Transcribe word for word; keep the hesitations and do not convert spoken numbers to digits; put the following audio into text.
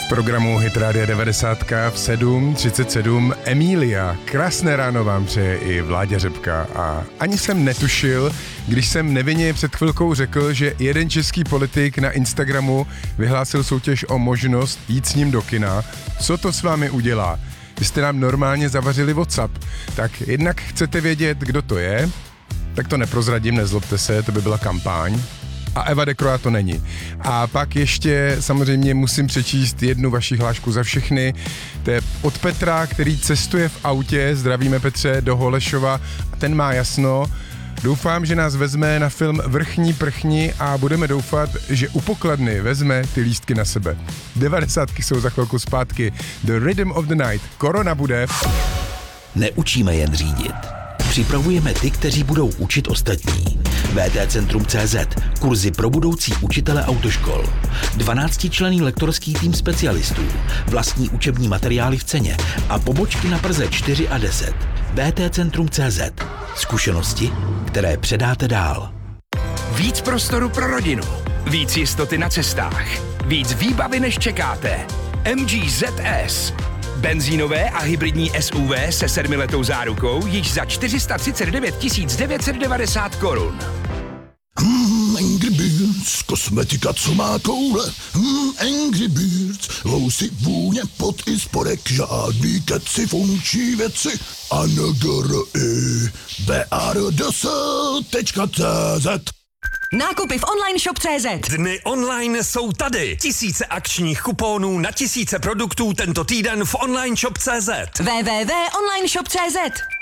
Programu Hit Rádia devadesát v sedm třicet sedm Emília. Krásné ráno vám přeje i Vláďa Řepka. A ani jsem netušil, když jsem nevinně před chvilkou řekl, že jeden český politik na Instagramu vyhlásil soutěž o možnost jít s ním do kina. Co to s vámi udělá? Vy jste nám normálně zavařili WhatsApp. Tak jednak chcete vědět, kdo to je, tak to neprozradím, nezlobte se, to by byla kampaň. A Eva Dekroa to není. A pak ještě samozřejmě musím přečíst jednu vaši hlášku za všechny. To je od Petra, který cestuje v autě, zdravíme Petře, do Holešova. A ten má jasno. Doufám, že nás vezme na film Vrchní prchni a budeme doufat, že u pokladny vezme ty lístky na sebe. Devadesátky jsou za chvilku zpátky. The Rhythm of the Night. Korona bude. Neučíme jen řídit. Připravujeme ty, kteří budou učit ostatní. V T Centrum C Z. Kurzy pro budoucí učitele autoškol. dvanáctičlenný lektorský tým specialistů. Vlastní učební materiály v ceně. A pobočky na Praze čtyři a deset. V T Centrum C Z. Zkušenosti, které předáte dál. Víc prostoru pro rodinu. Víc jistoty na cestách. Víc výbavy, než čekáte. M G Z S. Benzínové a hybridní S U V se sedmiletou zárukou již za čtyři sta třicet devět tisíc devět set devadesát korun. Hmm, Angry Birds, kosmetika, co má koule. Hmm, Angry Birds, vousy, vůně, pot i spodek, žádný keci, funkční věci. A N G R I B R D S tečka cé zet. Nákupy v online shop tečka cé zet. Dny online jsou tady. Tisíce akčních kuponů na tisíce produktů tento týden v online shop tečka cé zet. w w w tečka online shop tečka cé zet.